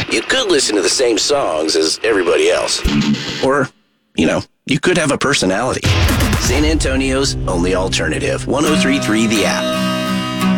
You could listen to the same songs as everybody else. Or, you could have a personality. San Antonio's only alternative. 103.3 The App.